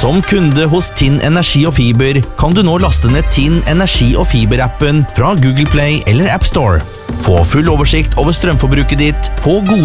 Som kunde hos Tinn Energi og Fiber kan du nå laste ned Tinn Energi og Fiber-appen fra Google Play eller App Store. Få full oversikt over strømforbruket ditt, få gode